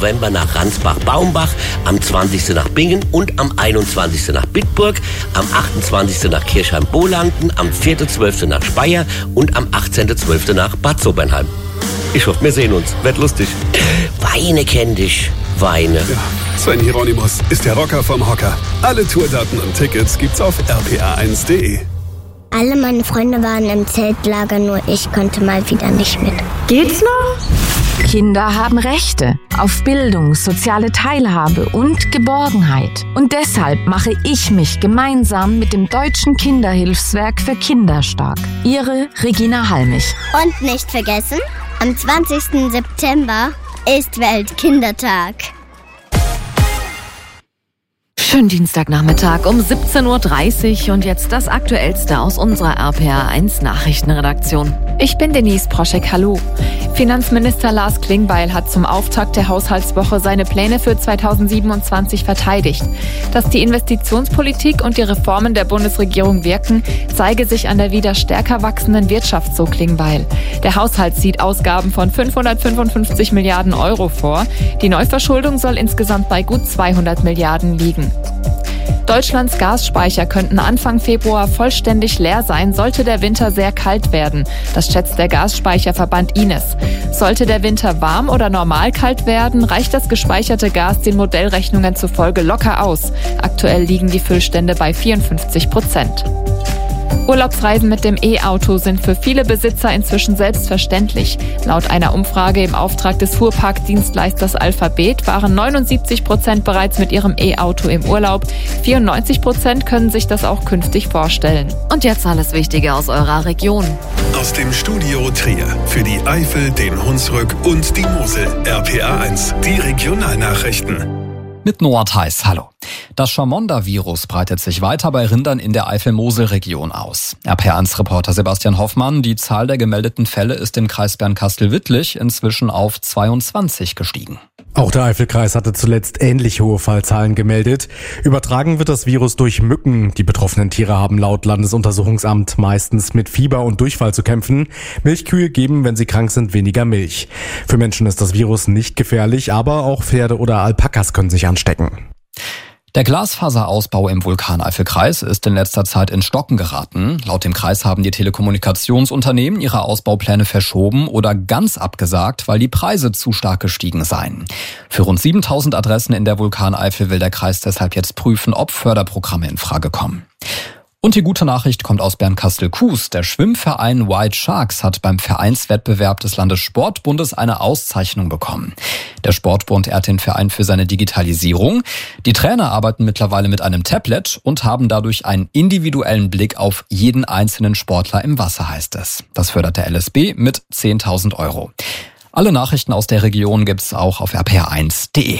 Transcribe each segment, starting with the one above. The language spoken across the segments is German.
November nach Ransbach-Baumbach, am 20. nach Bingen und am 21. nach Bitburg, am 28. nach Kirchheim-Bohlanden, am 4.12. nach Speyer und am 18.12. nach Bad Sobernheim. Ich hoffe, wir sehen uns. Wird lustig. Weine kenn dich. Weine. Ja, Sven Hieronymus ist der Rocker vom Hocker. Alle Tourdaten und Tickets gibt's auf rpa1.de. Alle meine Freunde waren im Zeltlager, nur ich konnte mal wieder nicht mit. Geht's noch? Kinder haben Rechte auf Bildung, soziale Teilhabe und Geborgenheit. Und deshalb mache ich mich gemeinsam mit dem Deutschen Kinderhilfswerk für Kinder stark. Ihre Regina Halmich. Und nicht vergessen, am 20. September ist Weltkindertag. Schönen Dienstagnachmittag um 17.30 Uhr und jetzt das Aktuellste aus unserer RPA1 Nachrichtenredaktion. Ich bin Denise Proschek, hallo. Finanzminister Lars Klingbeil hat zum Auftakt der Haushaltswoche seine Pläne für 2027 verteidigt. Dass die Investitionspolitik und die Reformen der Bundesregierung wirken, zeige sich an der wieder stärker wachsenden Wirtschaft, so Klingbeil. Der Haushalt sieht Ausgaben von 555 Milliarden Euro vor. Die Neuverschuldung soll insgesamt bei gut 200 Milliarden liegen. Deutschlands Gasspeicher könnten Anfang Februar vollständig leer sein, sollte der Winter sehr kalt werden. Das schätzt der Gasspeicherverband Ines. Sollte der Winter warm oder normal kalt werden, reicht das gespeicherte Gas den Modellrechnungen zufolge locker aus. Aktuell liegen die Füllstände bei 54%. Urlaubsreisen mit dem E-Auto sind für viele Besitzer inzwischen selbstverständlich. Laut einer Umfrage im Auftrag des Fuhrparkdienstleisters Alphabet waren 79% bereits mit ihrem E-Auto im Urlaub. 94% können sich das auch künftig vorstellen. Und jetzt alles Wichtige aus eurer Region. Aus dem Studio Trier für die Eifel, den Hunsrück und die Mosel. RPA1, die Regionalnachrichten. Mit Noah Theis, hallo. Das Chamonda-Virus breitet sich weiter bei Rindern in der Eifel-Mosel-Region aus. RPA1-Reporter Sebastian Hoffmann, die Zahl der gemeldeten Fälle ist im Kreis Bernkastel-Wittlich inzwischen auf 22 gestiegen. Auch der Eifelkreis hatte zuletzt ähnlich hohe Fallzahlen gemeldet. Übertragen wird das Virus durch Mücken. Die betroffenen Tiere haben laut Landesuntersuchungsamt meistens mit Fieber und Durchfall zu kämpfen. Milchkühe geben, wenn sie krank sind, weniger Milch. Für Menschen ist das Virus nicht gefährlich, aber auch Pferde oder Alpakas können sich anstecken. Der Glasfaserausbau im Vulkan-Eifelkreis ist in letzter Zeit ins Stocken geraten. Laut dem Kreis haben die Telekommunikationsunternehmen ihre Ausbaupläne verschoben oder ganz abgesagt, weil die Preise zu stark gestiegen seien. Für rund 7000 Adressen in der Vulkaneifel will der Kreis deshalb jetzt prüfen, ob Förderprogramme in Frage kommen. Und die gute Nachricht kommt aus Bernkastel-Kues. Der Schwimmverein White Sharks hat beim Vereinswettbewerb des Landessportbundes eine Auszeichnung bekommen. Der Sportbund ehrt den Verein für seine Digitalisierung. Die Trainer arbeiten mittlerweile mit einem Tablet und haben dadurch einen individuellen Blick auf jeden einzelnen Sportler im Wasser, heißt es. Das fördert der LSB mit 10.000 Euro. Alle Nachrichten aus der Region gibt's auch auf rpa1.de.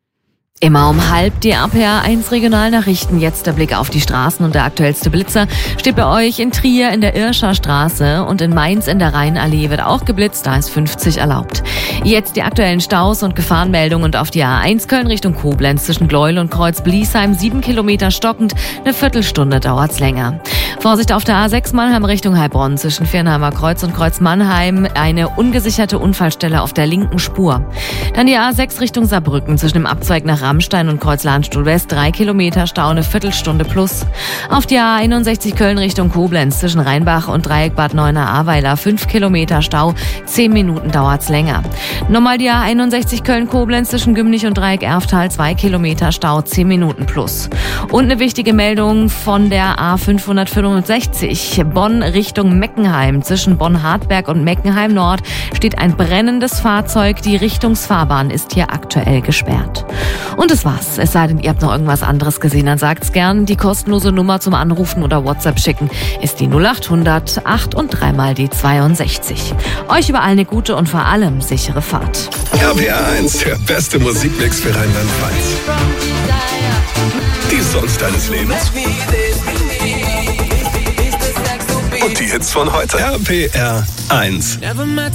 Immer um 12:30 die RPA1 Regionalnachrichten. Jetzt der Blick auf die Straßen und der aktuellste Blitzer steht bei euch in Trier in der Irscher Straße und in Mainz in der Rheinallee wird auch geblitzt, da ist 50 erlaubt. Jetzt die aktuellen Staus und Gefahrenmeldungen und auf die A1 Köln Richtung Koblenz zwischen Gleuel und Kreuz-Bliesheim 7 Kilometer stockend, eine Viertelstunde dauert's länger. Vorsicht auf der A6 Mannheim Richtung Heilbronn zwischen Viernheimer Kreuz und Kreuz Mannheim, eine ungesicherte Unfallstelle auf der linken Spur. Dann die A6 Richtung Saarbrücken zwischen dem Abzweig nach Rammstein und Kreuz-Lahnstuhl West 3 Kilometer Stau, eine Viertelstunde plus. Auf die A61 Köln Richtung Koblenz zwischen Rheinbach und Dreieck Bad Neuenahr-Ahrweiler 5 Kilometer Stau, 10 Minuten dauert's länger. Nochmal die A61 Köln-Koblenz zwischen Gümnich und Dreieck Erftal 2 Kilometer Stau, 10 Minuten plus. Und eine wichtige Meldung von der A565 Bonn Richtung Meckenheim. Zwischen Bonn-Hartberg und Meckenheim Nord steht ein brennendes Fahrzeug. Die Richtungsfahrbahn ist hier aktuell gesperrt. Und das war's. Es sei denn, ihr habt noch irgendwas anderes gesehen, dann sagt's gern. Die kostenlose Nummer zum Anrufen oder WhatsApp schicken ist die 0800 8 und 3 mal die 62. Euch überall eine gute und vor allem sichere Fahrt. RPA1, der beste Musikmix für Rheinland-Pfalz. Die Songs deines Lebens. Und die Hits von heute. RPR1.